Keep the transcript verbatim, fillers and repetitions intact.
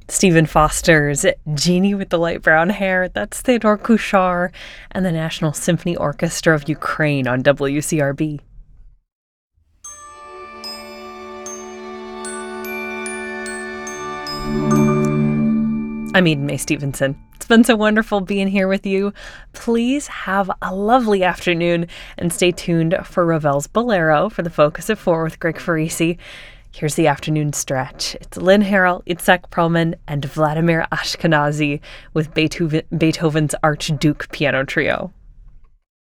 Stephen Foster's Genie with the Light Brown Hair, that's Theodore Kuchar, and the National Symphony Orchestra of Ukraine on W C R B. I'm Eden May Stevenson. It's been so wonderful being here with you. Please have a lovely afternoon and stay tuned for Ravel's Bolero for the Focus at Four with Greg Farisi. Here's the afternoon stretch. It's Lynn Harrell, Itzhak Perlman, and Vladimir Ashkenazy with Beethoven, Beethoven's Archduke Piano Trio.